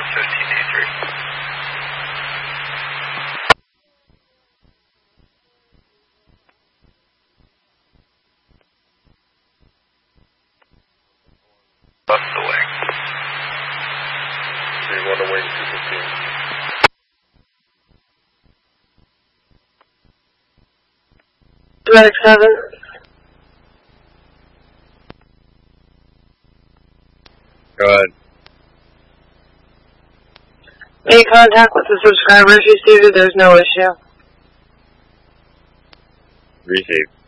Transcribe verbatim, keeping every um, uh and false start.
fifteen eighty-three. Bust the wing. three one to wing two fifteen. Direct seven. Go ahead. Make contact with the subscriber. She stated there's no issue. Receive.